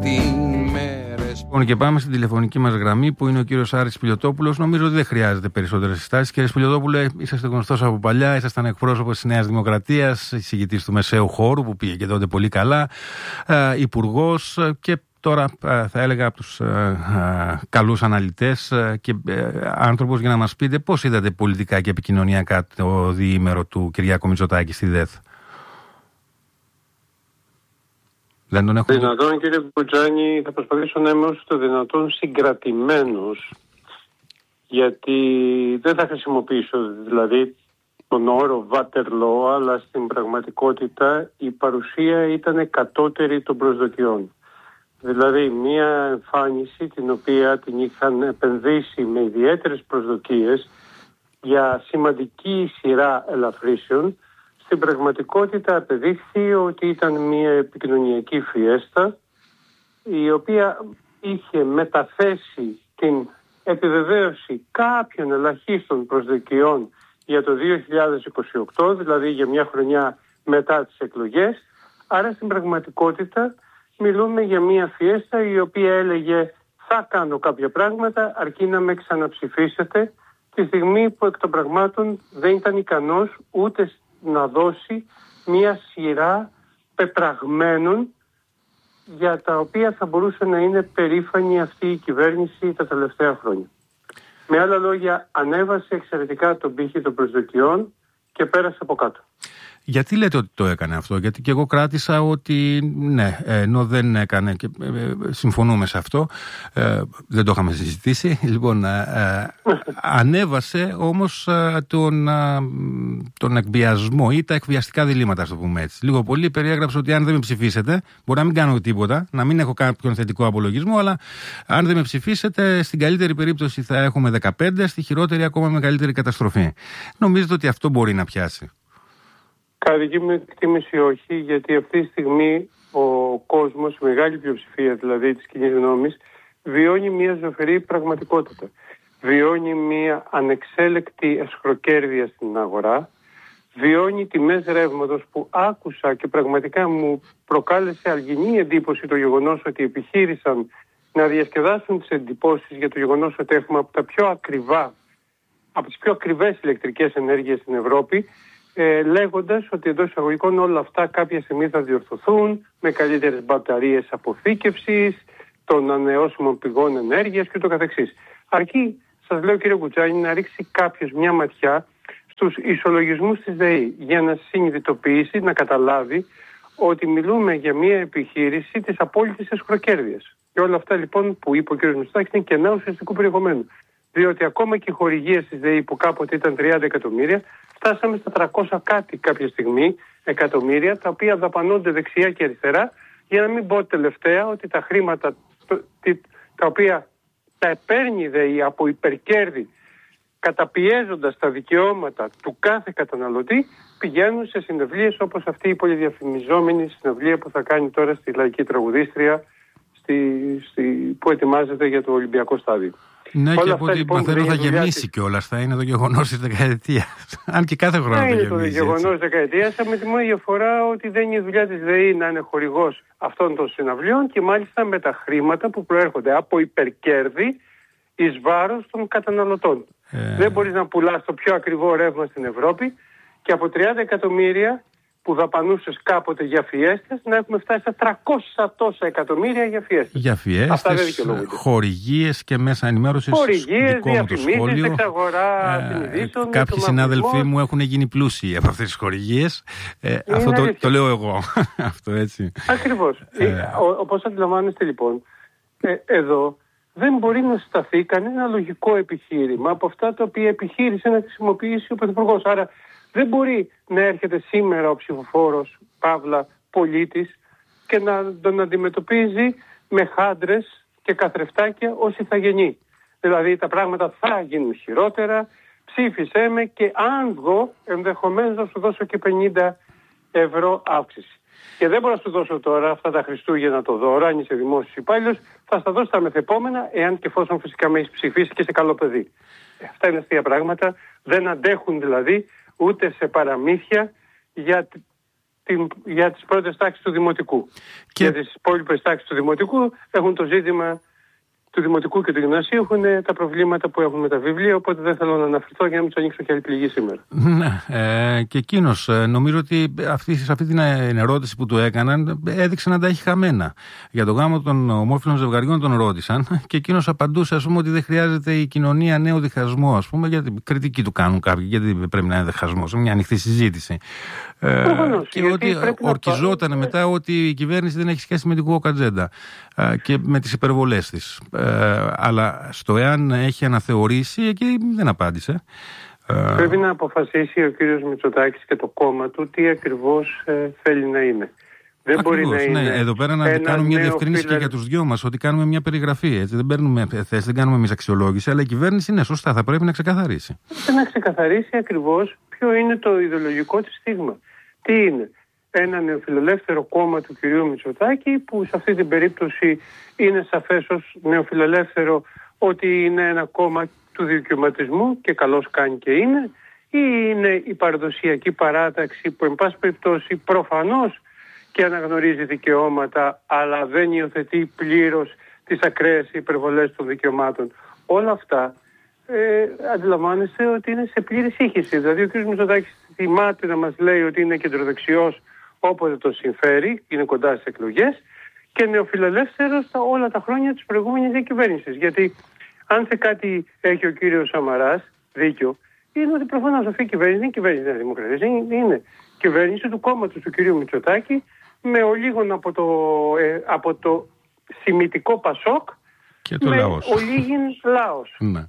κάτι μέρες. Λοιπόν, και πάμε στην τηλεφωνική μας γραμμή που είναι ο κύριος Άρης Πιλιοτόπουλος. Νομίζω ότι δεν χρειάζεται περισσότερες συστάσεις. Κύριε Πιλιοτόπουλε, είσαστε γνωστός από παλιά, ήσασταν εκπρόσωπος της Νέας Δημοκρατίας, εισηγητής του Μεσαίου Χώρου που πήγε και τότε πολύ καλά, υπουργός και τώρα θα έλεγα από τους καλούς αναλυτές και άνθρωπος για να μας πείτε πώς είδατε πολιτικά και επικοινωνιακά το διήμερο του Κυριάκου Μητσοτάκη στη ΔΕΘ. Δεν τον έχουμε... Δυνατόν, κύριε Κουτζάνη, θα προσπαθήσω να είμαι όσο το δυνατόν συγκρατημένος, γιατί δεν θα χρησιμοποιήσω δηλαδή τον όρο Waterloo, αλλά στην πραγματικότητα η παρουσία ήταν κατώτερη των προσδοκιών. Δηλαδή μια εμφάνιση την οποία την είχαν επενδύσει με ιδιαίτερες προσδοκίες για σημαντική σειρά ελαφρύσεων, στην πραγματικότητα απεδείχθη ότι ήταν μια επικοινωνιακή φιέστα η οποία είχε μεταθέσει την επιβεβαίωση κάποιων ελαχίστων προσδοκιών για το 2028, δηλαδή για μια χρονιά μετά τις εκλογές. Άρα στην πραγματικότητα μιλούμε για μια φιέστα η οποία έλεγε θα κάνω κάποια πράγματα αρκεί να με ξαναψηφίσετε, τη στιγμή που εκ των πραγμάτων δεν ήταν ικανός ούτε να δώσει μια σειρά πεπραγμένων για τα οποία θα μπορούσε να είναι περήφανη αυτή η κυβέρνηση τα τελευταία χρόνια. Με άλλα λόγια, ανέβασε εξαιρετικά τον πύχη των προσδοκιών και πέρασε από κάτω. Γιατί λέτε ότι το έκανε αυτό? Γιατί και εγώ κράτησα ότι ναι, ενώ δεν έκανε και συμφωνούμε σε αυτό, δεν το είχαμε συζητήσει. Λοιπόν, ανέβασε όμως τον εκβιασμό ή τα εκβιαστικά διλήμματα, ας το πούμε έτσι. Λίγο πολύ περιέγραψε ότι αν δεν με ψηφίσετε, μπορεί να μην κάνω τίποτα, να μην έχω κάποιον θετικό απολογισμό, αλλά αν δεν με ψηφίσετε, στην καλύτερη περίπτωση θα έχουμε 15, στη χειρότερη ακόμα μεγαλύτερη καταστροφή. Νομίζετε ότι αυτό μπορεί να πιάσει? Κατά δική μου εκτίμηση όχι, γιατί αυτή τη στιγμή ο κόσμος, η μεγάλη πλειοψηφία δηλαδή της κοινής γνώμης, βιώνει μια ζωφερή πραγματικότητα. Βιώνει μια ανεξέλεκτη εσχροκέρδεια στην αγορά, βιώνει τιμές ρεύματος που άκουσα και πραγματικά μου προκάλεσε αλγινή εντύπωση το γεγονός ότι επιχείρησαν να διασκεδάσουν τις εντυπώσεις για το γεγονός ότι έχουμε από τις πιο ακριβές ηλεκτρικές ενέργειες στην Ευρώπη, λέγοντας ότι εντός εισαγωγικών όλα αυτά κάποια στιγμή θα διορθωθούν με καλύτερες μπαταρίες αποθήκευσης, των ανανεώσιμων πηγών ενέργειας και το καθεξής. Αρκεί, σας λέω κύριε Κουτσάνη, να ρίξει κάποιος μια ματιά στους ισολογισμούς της ΔΕΗ για να συνειδητοποιήσει, να καταλάβει ότι μιλούμε για μια επιχείρηση της απόλυτης εσχροκέρδειας. Και όλα αυτά λοιπόν που είπε ο κ. Μητσοτάκης είναι κενά ουσιαστικού περιεχομένου. Διότι ακόμα και οι χορηγίες της ΔΕΗ που κάποτε ήταν 30 εκατομμύρια, φτάσαμε στα 300 κάτι κάποια στιγμή εκατομμύρια, τα οποία δαπανώνται δεξιά και αριστερά, για να μην πω τελευταία ότι τα χρήματα τα οποία τα παίρνει η ΔΕΗ από υπερκέρδη, καταπιέζοντας τα δικαιώματα του κάθε καταναλωτή, πηγαίνουν σε συναυλίες όπως αυτή η πολυδιαφημιζόμενη συναυλία που θα κάνει τώρα στη Λαϊκή Τραγουδίστρια που ετοιμάζεται για το Ολυμπιακό Στάδιο. Ναι, και από ό,τι μαθαίνω θα γεμίσει κιόλας, θα είναι το γεγονός της δεκαετίας. Αν και κάθε χρόνο θα είναι γεμίσει. Το γεγονός της δεκαετίας, με τη μόνη διαφορά ότι δεν είναι η δουλειά της ΔΕΗ να είναι χορηγός αυτών των συναυλιών και μάλιστα με τα χρήματα που προέρχονται από υπερκέρδη εις βάρος των καταναλωτών. Δεν μπορείς να πουλάς το πιο ακριβό ρεύμα στην Ευρώπη και από 30 εκατομμύρια που δαπανούσες κάποτε για φιέστες, να έχουμε φτάσει στα 300 τόσα εκατομμύρια για φιέστες. Για φιέστες, χορηγίες και μέσα ενημέρωσης. Χορηγίες, διαφημίσεις, εξαγορά συνειδήσεων. Κάποιοι συνάδελφοί μου έχουν γίνει πλούσιοι από αυτές τις χορηγίες. Αυτό το λέω εγώ. Αυτό έτσι. Ακριβώς. Όπως αντιλαμβάνεστε λοιπόν, εδώ δεν μπορεί να σταθεί κανένα λογικό επιχείρημα από αυτά τα οποία επιχείρησε να χρησιμοποιήσει ο Πρωθυπουργός. Άρα δεν μπορεί να έρχεται σήμερα ο ψηφοφόρος, παύλα, πολίτης και να τον αντιμετωπίζει με χάντρες και καθρεφτάκια ως ηθαγενή. Δηλαδή τα πράγματα θα γίνουν χειρότερα, ψήφισέ με και αν βγω ενδεχομένως να σου δώσω και 50 ευρώ αύξηση. Και δεν μπορώ να σου δώσω τώρα αυτά τα Χριστούγεννα το δώρο, αν είσαι δημόσιος υπάλληλος, θα στα δώσω τα μεθεπόμενα, εάν και εφόσον φυσικά με έχεις ψηφίσει και σε καλό παιδί. Αυτά είναι αστεία πράγματα, δεν αντέχουν δηλαδή ούτε σε παραμύθια για για τις πρώτες τάξεις του Δημοτικού. Και για τις υπόλοιπες τάξεις του Δημοτικού έχουν το ζήτημα του Δημοτικού και του Γυμνασίου, έχουν τα προβλήματα που έχουν με τα βιβλία, οπότε δεν θέλω να αναφερθώ για να μην του ανοίξω και άλλη πληγή σήμερα. Ναι, και εκείνος νομίζω ότι σε αυτή την ερώτηση που του έκαναν έδειξε να τα έχει χαμένα. Για το γάμο των ομόφυλων ζευγαριών τον ρώτησαν και εκείνος απαντούσε, ας πούμε, ότι δεν χρειάζεται η κοινωνία νέο διχασμό, ας πούμε, γιατί κριτική του κάνουν κάποιοι, γιατί πρέπει να είναι διχασμός, μια ανοιχτή συζήτηση. Και ότι ορκιζόταν μετά ότι η κυβέρνηση δεν έχει σχέση με την κουκοκατζέντα και με τις υπερβολές της. Αλλά στο εάν έχει αναθεωρήσει, εκεί δεν απάντησε. Πρέπει να αποφασίσει ο κύριος Μητσοτάκης και το κόμμα του τι ακριβώς θέλει να είναι. Δεν ακριβώς, μπορεί να είναι. Εδώ πέρα να κάνουμε μια διευκρίνηση και για τους δυο μας, ότι κάνουμε μια περιγραφή. Έτσι. Δεν παίρνουμε θέση, δεν κάνουμε εμείς αξιολόγηση, αλλά η κυβέρνηση είναι σωστά, θα πρέπει να ξεκαθαρίσει. Πρέπει να ξεκαθαρίσει ακριβώς ποιο είναι το ιδεολογικό της στίγμα. Τι είναι? Ένα νεοφιλελεύθερο κόμμα του κυρίου Μητσοτάκη, που σε αυτή την περίπτωση είναι σαφές ως νεοφιλελεύθερο ότι είναι ένα κόμμα του δικαιωματισμού και καλώς κάνει και είναι, ή είναι η παραδοσιακή παράταξη που εν πάση περιπτώσει προφανώς και αναγνωρίζει δικαιώματα αλλά δεν υιοθετεί πλήρως τις ακραίες υπερβολές των δικαιωμάτων. Όλα αυτά αντιλαμβάνεστε ότι είναι σε πλήρη σύγχυση. Δηλαδή ο κ. Μητσοτάκης θυμάται να μας λέει ότι είναι κεντροδεξιός όποτε το συμφέρει, είναι κοντά στις εκλογές, και νεοφιλελεύθερος όλα τα χρόνια της προηγούμενης διακυβέρνησης. Γιατί αν σε κάτι έχει ο κύριος Σαμαράς δίκιο, είναι ότι προφανώς αυτή η κυβέρνηση δεν είναι κυβέρνηση της Δημοκρατίας, είναι κυβέρνηση του κόμματος του κυρίου Μητσοτάκη, με ολίγων από το σημιτικό Πασόκ και το λαός. Ολίγην λαός. Ναι.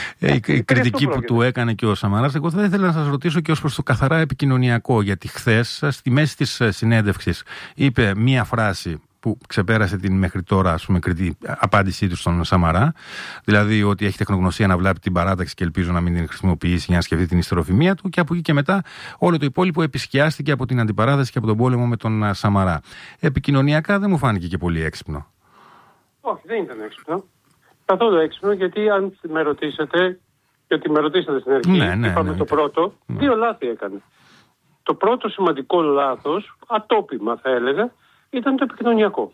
Η κριτική που του έκανε και ο Σαμαράς, εγώ θα ήθελα να σας ρωτήσω και ως προς το καθαρά επικοινωνιακό, γιατί χθες στη μέση της συνέντευξης είπε μία φράση που ξεπέρασε την μέχρι τώρα, ας πούμε, απάντησή του στον Σαμαρά. Δηλαδή ότι έχει τεχνογνωσία να βλάπτει την παράταξη και ελπίζω να μην την χρησιμοποιήσει για να σκεφτεί την ιστεροφημία του. Και από εκεί και μετά όλο το υπόλοιπο επισκιάστηκε από την αντιπαράθεση και από τον πόλεμο με τον Σαμαρά. Επικοινωνιακά δεν μου φάνηκε και πολύ έξυπνο. Όχι, δεν ήταν έξυπνο. Καθόλου έξυπνο, γιατί αν με ρωτήσετε, γιατί με ρωτήσατε στην αρχή, είπαμε το πρώτο, δύο λάθη έκανε. Το πρώτο σημαντικό λάθος, ατόπιμα θα έλεγα, ήταν το επικοινωνιακό.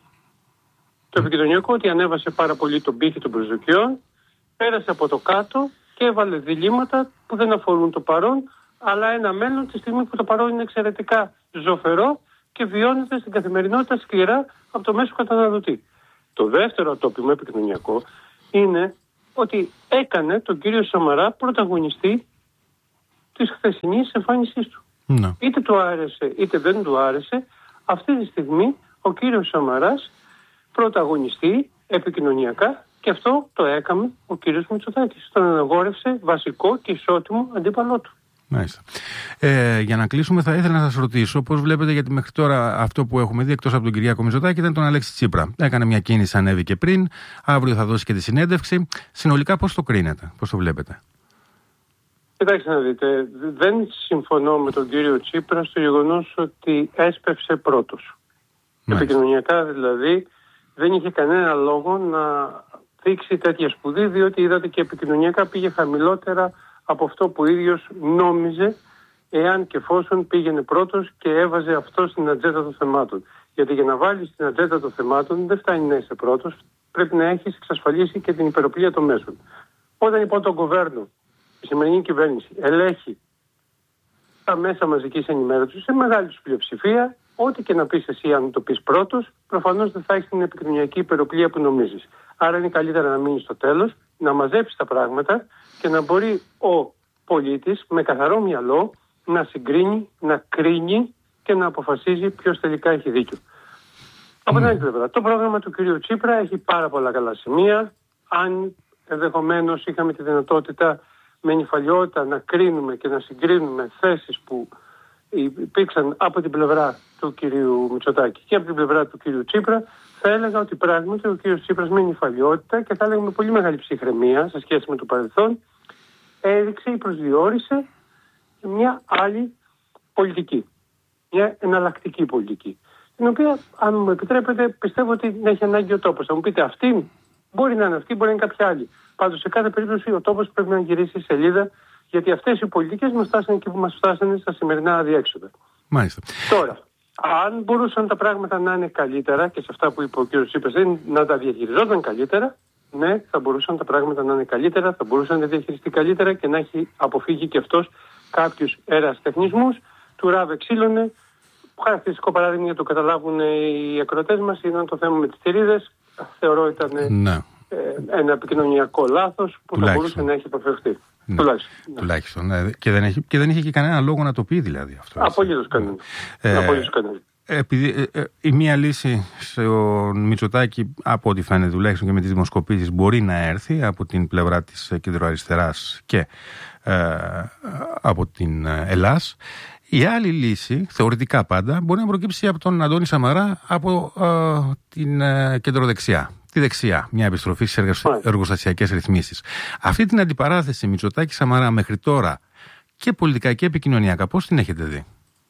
Το επικοινωνιακό ότι ανέβασε πάρα πολύ τον πύχη των προσδοκιών, πέρασε από το κάτω και έβαλε διλήμματα που δεν αφορούν το παρόν, αλλά ένα μέλλον τη στιγμή που το παρόν είναι εξαιρετικά ζωφερό και βιώνεται στην καθημερινότητα σκληρά από το μέσο καταναλωτή. Το δεύτερο ατόπιμο επικοινωνιακό είναι ότι έκανε τον κύριο Σαμαρά πρωταγωνιστή της χθεσινής εμφάνισής του. No. Είτε του άρεσε είτε δεν του άρεσε, αυτή τη στιγμή ο κύριος Σαμαράς πρωταγωνιστεί επικοινωνιακά, και αυτό το έκαμε ο κύριος Μητσοτάκης. Τον αναγόρευσε βασικό και ισότιμο αντίπαλό του. Μάλιστα. Για να κλείσουμε, θα ήθελα να σας ρωτήσω πώς βλέπετε, γιατί μέχρι τώρα αυτό που έχουμε δει εκτός από τον Κυριάκο Μητσοτάκη ήταν τον Αλέξη Τσίπρα. Έκανε μια κίνηση, ανέβηκε πριν, αύριο θα δώσει και τη συνέντευξη. Συνολικά πώς το κρίνετε, πώς το βλέπετε? Κοιτάξτε να δείτε, δεν συμφωνώ με τον κύριο Τσίπρα στο γεγονός ότι έσπευσε πρώτος. Επικοινωνιακά δηλαδή δεν είχε κανένα λόγο να δείξει τέτοια σπουδή, διότι είδατε και επικοινωνιακά πήγε χαμηλότερα από αυτό που ίδιος νόμιζε, εάν και εφόσον πήγαινε πρώτος και έβαζε αυτό στην ατζέντα των θεμάτων. Γιατί για να βάλεις στην ατζέντα των θεμάτων δεν φτάνει να είσαι πρώτος, πρέπει να έχεις εξασφαλίσει και την υπεροπλία των μέσων. Όταν λοιπόν το Γκοβέρνο, η σημερινή κυβέρνηση, ελέγχει τα μέσα μαζικής ενημέρωσης σε μεγάλη τους πλειοψηφία, ό,τι και να πεις εσύ, αν το πεις πρώτος, προφανώς δεν θα έχεις την επικοινωνιακή υπεροπλία που νομίζεις. Άρα είναι καλύτερα να μείνεις στο τέλος, να μαζέψεις τα πράγματα και να μπορεί ο πολίτης με καθαρό μυαλό να συγκρίνει, να κρίνει και να αποφασίζει ποιος τελικά έχει δίκιο. Από την άλλη πλευρά, το πρόγραμμα του κ. Τσίπρα έχει πάρα πολλά καλά σημεία. Αν ενδεχομένως είχαμε τη δυνατότητα με νηφαλιότητα να κρίνουμε και να συγκρίνουμε θέσεις που υπήρξαν από την πλευρά του κ. Μητσοτάκη και από την πλευρά του κ. Τσίπρα, θα έλεγα ότι πράγματι ο κ. Τσίπρας με νηφαλιότητα και θα έλεγα με πολύ μεγάλη ψυχραιμία σε σχέση με το παρελθόν έδειξε ή προσδιορίσε μια άλλη πολιτική, μια εναλλακτική πολιτική, την οποία, αν μου επιτρέπετε, πιστεύω ότι έχει ανάγκη ο τόπος. Θα μου πείτε, αυτή μπορεί να είναι αυτή, μπορεί να είναι κάποια άλλη. Πάντως, σε κάθε περίπτωση, ο τόπος πρέπει να γυρίσει σελίδα, γιατί αυτές οι πολιτικές μας φτάσανε εκεί που μας φτάσανε στα σημερινά αδιέξοδα. Μάλιστα. Τώρα, Αν μπορούσαν τα πράγματα να είναι καλύτερα, και σε αυτά που είπε ο κ. Τσίπρας, να τα διαχειριζόταν καλύτερα, ναι, θα μπορούσαν τα πράγματα να είναι καλύτερα, θα μπορούσαν να διαχειριστεί καλύτερα και να έχει αποφύγει και αυτός κάποιους ερασιτεχνισμούς, του ράβε ξύλωνε. Χαρακτηριστικό παράδειγμα για το καταλάβουν οι ακροατές μας είναι το θέμα με τις θηρίδες. Θεωρώ ήταν ένα επικοινωνιακό λάθος που θα μπορούσε να έχει αποφευχθεί. Ναι. Τουλάχιστον. Ναι. Και δεν είχε και κανένα λόγο να το πει δηλαδή αυτό. Απολύτως κανένα. Επειδή η μία λύση στον Μητσοτάκη, από ό,τι φαίνεται τουλάχιστον και με τις δημοσκοπήσεις, μπορεί να έρθει από την πλευρά της κεντροαριστεράς και από την Ελλάς. Η άλλη λύση, θεωρητικά πάντα, μπορεί να προκύψει από τον Αντώνη Σαμαρά από την κεντροδεξιά. Τη δεξιά, μια επιστροφή στις εργοστασιακές ρυθμίσεις. Αυτή την αντιπαράθεση Μητσοτάκη-Σαμαρά μέχρι τώρα και πολιτικά και επικοινωνιακά, πώς την έχετε δει?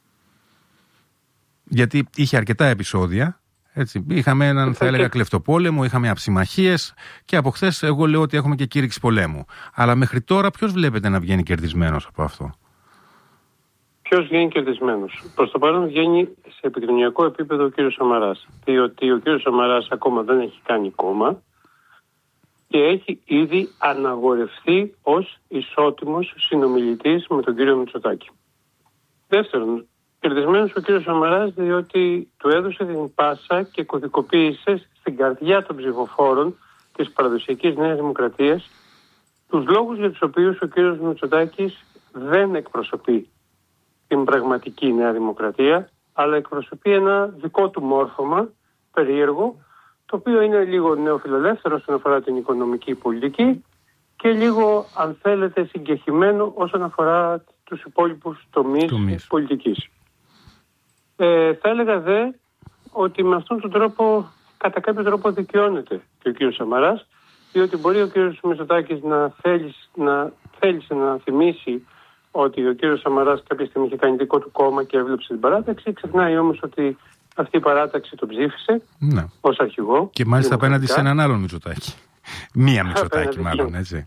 Γιατί είχε αρκετά επεισόδια. Έτσι. Είχαμε έναν, θα έλεγα, κλεφτοπόλεμο, είχαμε αψημαχίες και από χθες εγώ λέω ότι έχουμε και κήρυξη πολέμου. Αλλά μέχρι τώρα ποιος βλέπετε να βγαίνει κερδισμένος από αυτό? Ποιος βγαίνει κερδισμένος? Προς το παρόν βγαίνει σε επικοινωνιακό επίπεδο ο κύριος Σαμαράς. Διότι ο κύριος Σαμαράς ακόμα δεν έχει κάνει κόμμα και έχει ήδη αναγορευτεί ως ισότιμος συνομιλητής με τον κύριο Μητσοτάκη. Δεύτερον, κερδισμένος ο κύριος Σαμαράς διότι του έδωσε την πάσα και κωδικοποίησε στην καρδιά των ψηφοφόρων της παραδοσιακής Νέας Δημοκρατίας τους λόγους για τους οποίους ο κύριος Μητσοτάκης δεν εκπροσωπεί την πραγματική Νέα Δημοκρατία, αλλά εκπροσωπεί ένα δικό του μόρφωμα περίεργο, το οποίο είναι λίγο νεοφιλελεύθερο όσον αφορά την οικονομική πολιτική και λίγο, αν θέλετε, συγκεχημένο όσον αφορά τους υπόλοιπους τομείς της πολιτικής. Θα έλεγα δε ότι με αυτόν τον τρόπο, κατά κάποιο τρόπο, δικαιώνεται και ο κύριος Σαμαράς, διότι μπορεί ο κύριος Μητσοτάκης να θέλησε να θυμίσει ότι ο κύριος Σαμαράς κάποια στιγμή είχε κάνει δικό του κόμμα και έβλεψε την παράταξη. Ξεχνάει όμως ότι αυτή η παράταξη τον ψήφισε ως αρχηγό. Και μάλιστα απέναντι σε έναν άλλον Μητσοτάκη. Μία Μητσοτάκη μάλλον, έτσι.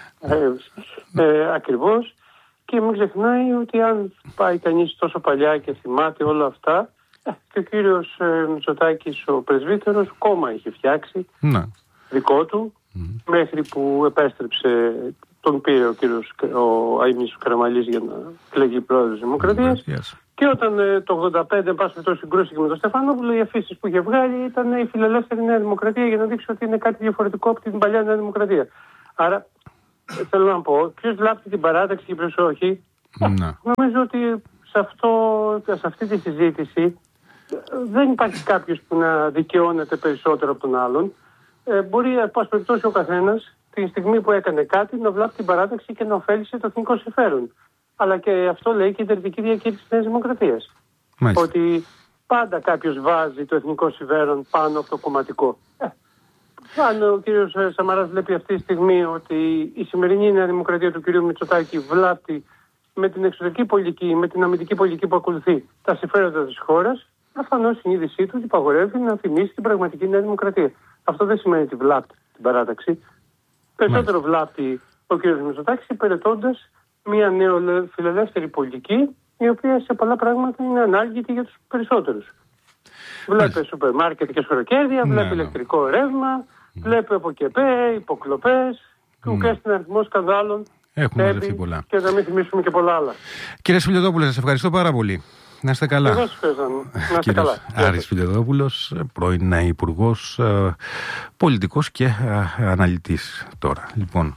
Ακριβώς. Και μην ξεχνάει ότι αν πάει κανείς τόσο παλιά και θυμάται όλα αυτά, και ο κύριος Μητσοτάκης, ο πρεσβύτερος, κόμμα είχε φτιάξει, δικό του, μέχρι που επέστρεψε. Τον πήρε ο κύριος Αημής Καραμαλής για να κλεγεί πρόεδρος της Δημοκρατίας. Και όταν το 1985, εν πάση περιπτώσει, συγκρούστηκε με τον Στεφανόπουλο, οι αφήσεις που είχε βγάλει ήταν η φιλελεύθερη Νέα Δημοκρατία για να δείξει ότι είναι κάτι διαφορετικό από την παλιά Νέα Δημοκρατία. Άρα, θέλω να πω, ποιος βλάπτει την παράταξη και ποιος όχι. Νομίζω ότι σε αυτή τη συζήτηση δεν υπάρχει κάποιος που να δικαιώνεται περισσότερο από τον άλλον. Μπορεί, εν πάση περιπτώσει, ο καθένας τη στιγμή που έκανε κάτι να βλάπτει την παράταξη και να ωφέλησε το εθνικό συμφέρον. Αλλά και αυτό λέει και η ιδρυτική διακήρυξη της Νέας Δημοκρατίας. Ότι πάντα κάποιος βάζει το εθνικό συμφέρον πάνω από το κομματικό. Αν ο κύριος Σαμαράς βλέπει αυτή τη στιγμή ότι η σημερινή Νέα Δημοκρατία του κυρίου Μητσοτάκη βλάπτει με την εξωτερική πολιτική, με την αμυντική πολιτική που ακολουθεί τα συμφέροντα της χώρας, αφανώς η συνείδησή του υπαγορεύει να θυμίσει την πραγματική Νέα Δημοκρατία. Αυτό δεν σημαίνει ότι βλάπτει την παράταξη. Περισσότερο βλάπτει ο κ. Μητσοτάκης υπηρετώντας μια νεοφιλελεύθερη πολιτική, η οποία σε πολλά πράγματα είναι ανάγκητη για τους περισσότερους. Βλέπει σούπερ μάρκετ και σωροκέρδια, βλέπει ηλεκτρικό ρεύμα, βλέπει από ΚΕΠΕ, υποκλοπές, και αριθμό σκανδάλων. Έχουμε μαζευτεί πολλά. Και να μην θυμίσουμε και πολλά άλλα. Κύριε Σπηλιοτόπουλε, σας ευχαριστώ πάρα πολύ. Να είστε καλά. Εγώ σας ευχαριστώ. Να είστε καλά. Άρης Σπηλιοτόπουλος, πρώην υπουργός, πολιτικός και αναλυτής τώρα. Λοιπόν,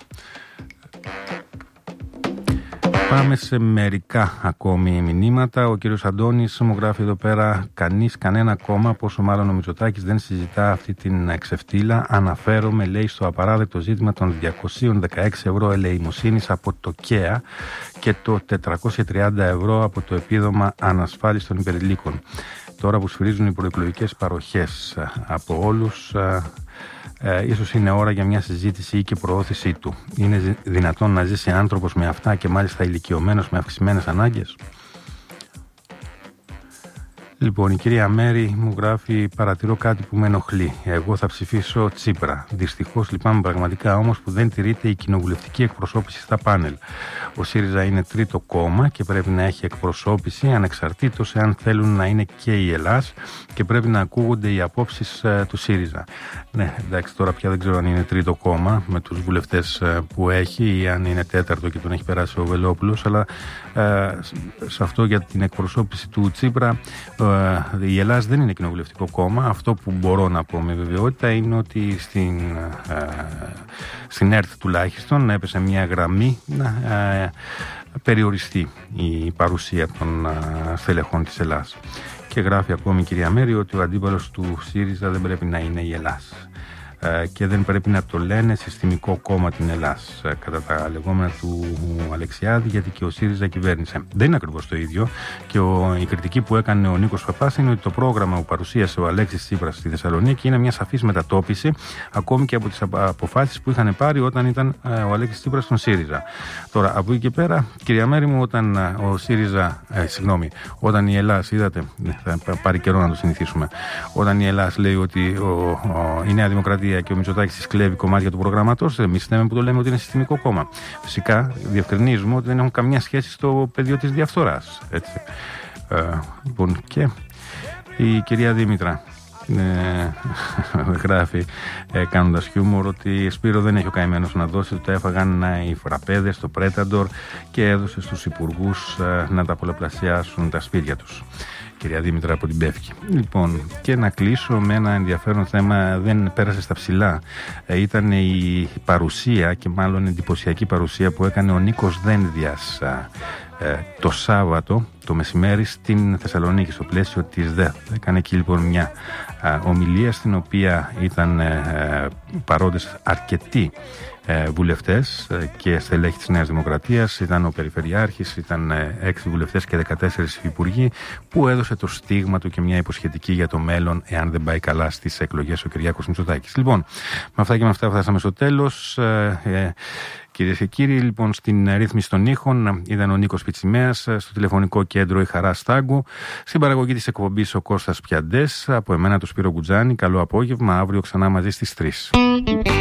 πάμε σε μερικά ακόμη μηνύματα. Ο κύριος Αντώνης μου γράφει εδώ πέρα: κανένα κόμμα, πόσο μάλλον ο Μητσοτάκης, δεν συζητά αυτή την ξεφτύλα. Αναφέρομαι, λέει, στο απαράδεκτο ζήτημα των 216 ευρώ ελεημοσύνης από το ΚΕΑ και το 430 ευρώ από το επίδομα ανασφάλιστων υπερηλίκων. Τώρα που σφυρίζουν οι προεκλογικές παροχές από όλους, ίσως είναι ώρα για μια συζήτηση ή και προώθησή του. Είναι δυνατόν να ζήσει άνθρωπος με αυτά και μάλιστα ηλικιωμένος με αυξημένες ανάγκες? Λοιπόν, η κυρία Μέρη μου γράφει: παρατηρώ κάτι που με ενοχλεί. Εγώ θα ψηφίσω Τσίπρα. Δυστυχώς λυπάμαι πραγματικά όμως που δεν τηρείται η κοινοβουλευτική εκπροσώπηση στα πάνελ. Ο ΣΥΡΙΖΑ είναι τρίτο κόμμα και πρέπει να έχει εκπροσώπηση ανεξαρτήτως εάν θέλουν να είναι και η Ελλάς και πρέπει να ακούγονται οι απόψεις του ΣΥΡΙΖΑ. Ναι, εντάξει, τώρα πια δεν ξέρω αν είναι τρίτο κόμμα με τους βουλευτές που έχει ή αν είναι τέταρτο και τον έχει περάσει ο Βελόπουλος, αλλά σε αυτό για την εκπροσώπηση του Τσίπρα, η Ελλάς δεν είναι κοινοβουλευτικό κόμμα. Αυτό που μπορώ να πω με βεβαιότητα είναι ότι στην ΕΡΤ τουλάχιστον έπεσε μια γραμμή να περιοριστεί η παρουσία των στελεχών της Ελλάς. Και γράφει ακόμη η κυρία Μέρη ότι ο αντίπαλος του ΣΥΡΙΖΑ δεν πρέπει να είναι η Ελλάς και δεν πρέπει να το λένε συστημικό κόμμα την Ελλάς, κατά τα λεγόμενα του Αλεξιάδη, γιατί και ο ΣΥΡΙΖΑ κυβέρνησε. Δεν είναι ακριβώς το ίδιο και η κριτική που έκανε ο Νίκος Παπάς είναι ότι το πρόγραμμα που παρουσίασε ο Αλέξης Τσίπρας στη Θεσσαλονίκη είναι μια σαφής μετατόπιση ακόμη και από τις αποφάσεις που είχαν πάρει όταν ήταν ο Αλέξης Τσίπρας στον ΣΥΡΙΖΑ. Τώρα, από εκεί και πέρα, κυρία Μέρη μου, όταν ο ΣΥΡΙΖΑ, όταν η Ελλάς, είδατε, θα πάρει καιρό να το συνηθίσουμε, όταν η Ελλάς λέει ότι η Νέα Δημοκρατία και ο Μητσοτάκης της κλέβει κομμάτια του προγράμματος, εμείς λέμε που το λέμε ότι είναι συστημικό κόμμα. Φυσικά, διευκρινίζουμε ότι δεν έχουν καμία σχέση στο πεδίο της διαφθοράς. Έτσι. Λοιπόν, και η κυρία Δήμητρα γράφει, κάνοντας χιούμορ, ότι Σπύρο δεν έχει ο καημένος να δώσει, το έφαγαν οι φραπέδες στο Πρέταντορ και έδωσε στους υπουργούς να τα πολλαπλασιάσουν τα σπίτια τους. Κυρία Δήμητρα από την Πεύκη. Λοιπόν, και να κλείσω με ένα ενδιαφέρον θέμα, δεν πέρασε στα ψηλά. Ήταν η παρουσία, και μάλλον εντυπωσιακή παρουσία, που έκανε ο Νίκος Δένδιας το Σάββατο το μεσημέρι στην Θεσσαλονίκη, στο πλαίσιο της ΔΕΘ. Έκανε εκεί λοιπόν μια ομιλία στην οποία ήταν παρόντες αρκετοί βουλευτές και στελέχη της Νέας Δημοκρατίας. Ήταν ο Περιφερειάρχης, ήταν 6 βουλευτές και 14 υπουργοί, που έδωσε το στίγμα του και μια υποσχετική για το μέλλον εάν δεν πάει καλά στις εκλογές ο Κυριάκος Μητσοτάκης. Λοιπόν, με αυτά και με αυτά φτάσαμε στο τέλος. Κυρίες και κύριοι, λοιπόν, στην ρύθμιση των ήχων ήταν ο Νίκος Πιτσιμέας, στο τηλεφωνικό κέντρο η Χαρά Στάγκου, στην παραγωγή της εκπομπής ο Κώστας Πιαντές, από εμένα το Σπύρο Γκουτζάνη. Καλό απόγευμα, αύριο ξανά μαζί στις 3.